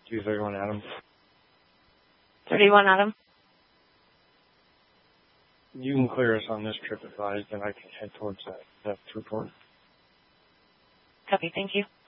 231 Adam. 31 Adam. You can clear us on this trip advised, and I can head towards that report. Copy, thank you.